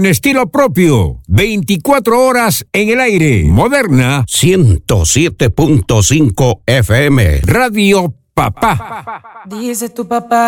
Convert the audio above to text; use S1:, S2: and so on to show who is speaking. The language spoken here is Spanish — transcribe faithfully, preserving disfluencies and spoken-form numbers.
S1: con estilo propio, veinticuatro horas en el aire. Moderna
S2: ciento siete punto cinco F M.
S1: Radio Papá.
S3: Dice tu papá